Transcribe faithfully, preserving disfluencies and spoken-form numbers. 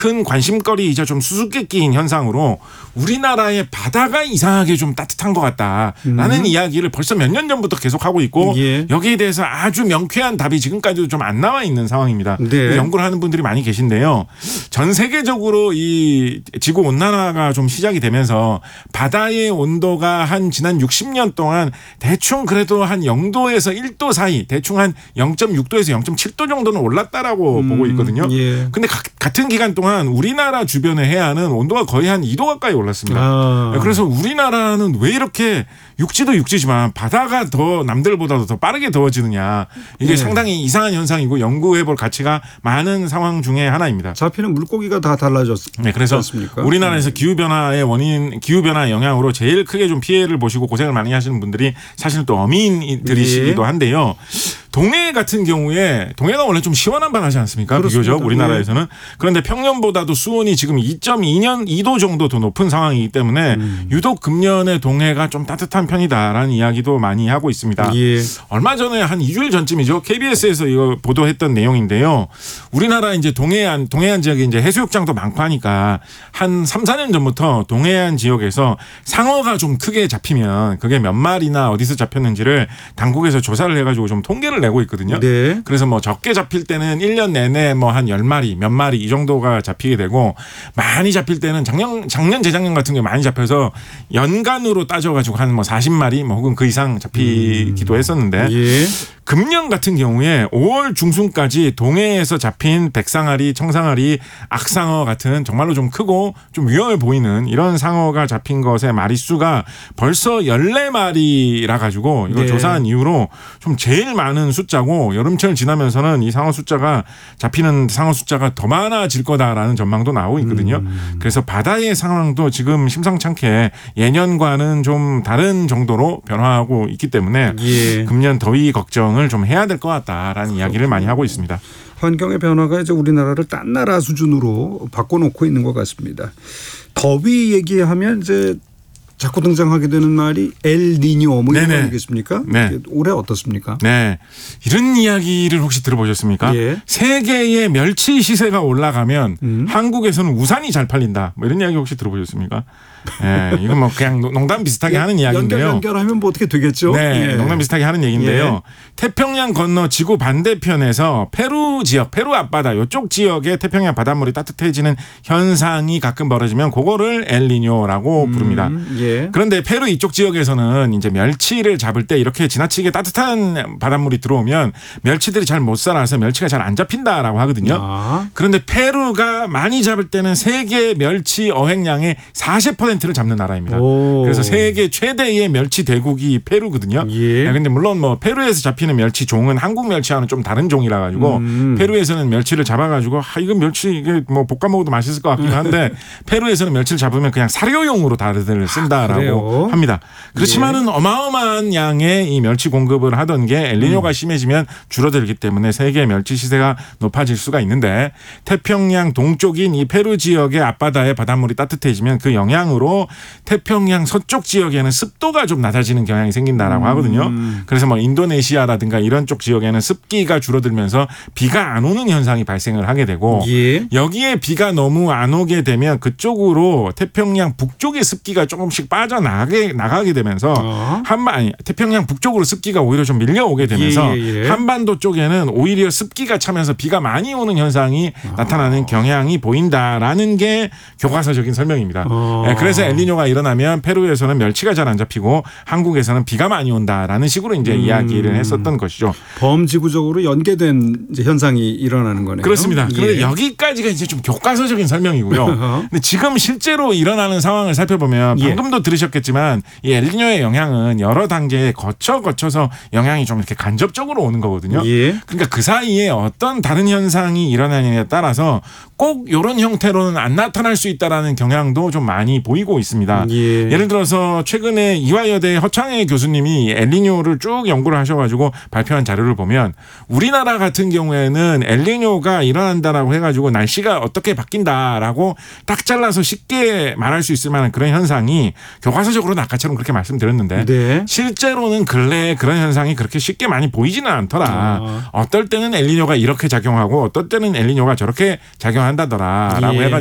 큰 관심거리이자 좀 수수께끼인 현상으로 우리나라의 바다가 이상하게 좀 따뜻한 것 같다라는 음. 이야기를 벌써 몇 년 전부터 계속하고 있고 예. 여기에 대해서 아주 명쾌한 답이 지금까지도 좀 안 나와 있는 상황입니다. 네. 연구를 하는 분들이 많이 계신데요. 전 세계적으로 이 지구 온난화가 좀 시작이 되면서 바다의 온도가 한 지난 육십 년 동안 대충 그래도 한 영도에서 일 도 사이 대충 한 영 점 육 도에서 영 점 칠 도 정도는 올랐다라고 음. 보고 있거든요. 예. 근데 가, 같은 기간 동안 우리나라 주변의 해안은 온도가 거의 한 이 도 가까이 올랐습니다. 아. 그래서 우리나라는 왜 이렇게 육지도 육지지만 바다가 더 남들보다도 더 빠르게 더워지느냐. 이게 예. 상당히 이상한 현상이고 연구해볼 가치가 많은 상황 중에 하나입니다. 잡히는 물고기가 다 달라졌습니다. 네, 그래서 않습니까? 우리나라에서 기후변화의 원인, 기후변화 영향으로 제일 크게 좀 피해를 보시고 고생을 많이 하시는 분들이 사실 또 어민들이시기도 한데요. 동해 같은 경우에 동해가 원래 좀 시원한 바다지 않습니까? 그렇습니다. 비교적 우리나라에서는. 그런데 평년보다도 수온이 지금 이 점 이 년 이 도 정도 더 높은 상황이기 때문에 음. 유독 금년에 동해가 좀 따뜻한 편이다라는 이야기도 많이 하고 있습니다. 예. 얼마 전에 한 이 주일 전쯤이죠. 케이비에스에서 이거 보도했던 내용인데요. 우리나라 이제 동해안 동해안 지역에 이제 해수욕장도 많고 하니까 한 삼, 사 년 전부터 동해안 지역에서 상어가 좀 크게 잡히면 그게 몇 마리나 어디서 잡혔는지를 당국에서 조사를 해가지고 좀 통계를 내고 있거든요. 네. 그래서 뭐 적게 잡힐 때는 일 년 내내 뭐 한 열 마리, 몇 마리 이 정도가 잡히게 되고 많이 잡힐 때는 작년, 작년, 재작년 같은 게 많이 잡혀서 연간으로 따져가지고 한 뭐 사십 마리 뭐 혹은 그 이상 잡히기도 했었는데 예. 금년 같은 경우에 오월 중순까지 동해에서 잡힌 백상아리, 청상아리, 악상어 같은 정말로 좀 크고 좀 위험해 보이는 이런 상어가 잡힌 것의 마리수가 벌써 열네 마리라 가지고 이걸 네. 조사한 이후로 좀 제일 많은 숫자고 여름철 지나면서는 이 상어 숫자가 잡히는 상어 숫자가 더 많아질 거다라는 전망도 나오고 있거든요. 음. 그래서 바다의 상황도 지금 심상찮게 예년과는 좀 다른 정도로 변화하고 있기 때문에 예. 금년 더위 걱정을 좀 해야 될 것 같다라는 이야기를 많이 하고 있습니다. 환경의 변화가 이제 우리나라를 딴 나라 수준으로 바꿔놓고 있는 것 같습니다. 더위 얘기하면 이제 자꾸 등장하게 되는 말이 엘니뇨 뭐 이런 거 아니겠습니까? 네. 올해 어떻습니까? 네. 이런 이야기를 혹시 들어보셨습니까? 예. 세계의 멸치 시세가 올라가면 음. 한국에서는 우산이 잘 팔린다. 뭐 이런 이야기 혹시 들어보셨습니까? 네, 이건 뭐 그냥 농담 비슷하게 하는 이야기인데요. 연결 연결하면 뭐 어떻게 되겠죠? 네, 예. 농담 비슷하게 하는 얘기인데요. 예. 태평양 건너 지구 반대편에서 페루 지역, 페루 앞바다 이쪽 지역의 태평양 바닷물이 따뜻해지는 현상이 가끔 벌어지면 그거를 엘니뇨라고 음, 부릅니다. 예. 그런데 페루 이쪽 지역에서는 이제 멸치를 잡을 때 이렇게 지나치게 따뜻한 바닷물이 들어오면 멸치들이 잘 못 살아서 멸치가 잘 안 잡힌다라고 하거든요. 아. 그런데 페루가 많이 잡을 때는 세계 멸치 어획량의 사십 퍼센트를 잡는 나라입니다. 오. 그래서 세계 최대의 멸치 대국이 페루거든요. 예. 그런데 물론 뭐 페루에서 잡히는 멸치 종은 한국 멸치와는 좀 다른 종이라 가지고 음. 페루에서는 멸치를 잡아가지고 아 이거 멸치 이게 뭐 볶아 먹어도 맛있을 것 같기도 한데 페루에서는 멸치를 잡으면 그냥 사료용으로 다들 쓴다라고 아, 합니다. 그렇지만은 예. 어마어마한 양의 이 멸치 공급을 하던 게 엘니뇨가 음. 심해지면 줄어들기 때문에 세계 멸치 시세가 높아질 수가 있는데 태평양 동쪽인 이 페루 지역의 앞바다의 바닷물이 따뜻해지면 그 영향으로 태평양 서쪽 지역에는 습도가 좀 낮아지는 경향이 생긴다라고 음. 하거든요. 그래서 뭐 인도네시아라든가 이런 쪽 지역에는 습기가 줄어들면서 비가 안 오는 현상이 발생을 하게 되고 예. 여기에 비가 너무 안 오게 되면 그쪽으로 태평양 북쪽의 습기가 조금씩 빠져나가게 나가게 되면서 어. 한반 아니 태평양 북쪽으로 습기가 오히려 좀 밀려오게 되면서 예, 예. 한반도 쪽에는 오히려 습기가 차면서 비가 많이 오는 현상이 어. 나타나는 경향이 보인다라는 게 교과서적인 설명입니다. 어. 네, 그래서 엘니뇨가 일어나면 페루에서는 멸치가 잘 안 잡히고 한국에서는 비가 많이 온다라는 식으로 이제 음. 이야기를 했었던 것이죠. 범지구적으로 연계된 이제 현상이 일어나는 거네요. 그렇습니다. 그런데 예. 여기까지가 이제 좀 교과서적인 설명이고요. 근데 지금 실제로 일어나는 상황을 살펴보면 방금도 예. 들으셨겠지만 이 엘니뇨의 영향은 여러 단계에 거쳐 거쳐서 영향이 좀 이렇게 간접적으로 오는 거거든요. 예. 그러니까 그 사이에 어떤 다른 현상이 일어나느냐에 따라서 꼭 이런 형태로는 안 나타날 수 있다라는 경향도 좀 많이 보이고 있습니다. 예. 예를 들어서 최근에 이화여대 허창혜 교수님이 엘니뇨를 쭉 연구를 하셔가지고 발표한 자료를 보면 우리나라 같은 경우에는 엘니뇨가 일어난다라고 해가지고 날씨가 어떻게 바뀐다라고 딱 잘라서 쉽게 말할 수 있을 만한 그런 현상이 교과서적으로는 아까처럼 그렇게 말씀드렸는데 네. 실제로는 근래에 그런 현상이 그렇게 쉽게 많이 보이지는 않더라. 아. 어떨 때는 엘니뇨가 이렇게 작용하고 어떨 때는 엘니뇨가 저렇게 작용한다더라라고 예. 해가지고